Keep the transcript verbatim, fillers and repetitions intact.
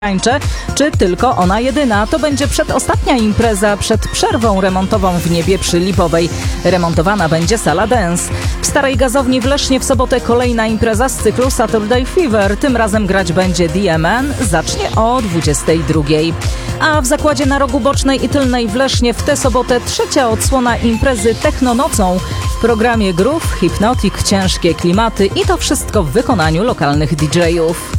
tańcze, czy tylko ona jedyna? To będzie przedostatnia impreza przed przerwą remontową w Niebie przy Lipowej. Remontowana będzie sala dance. W Starej Gazowni w Lesznie w sobotę kolejna impreza z cyklu Saturday Fever. Tym razem grać będzie D M N. Zacznie o dwudziestej drugiej. A w Zakładzie na Rogu Bocznej i Tylnej w Lesznie w tę sobotę trzecia odsłona imprezy Technonocą. W programie Groove, Hypnotic, ciężkie klimaty i to wszystko w wykonaniu lokalnych D J ów.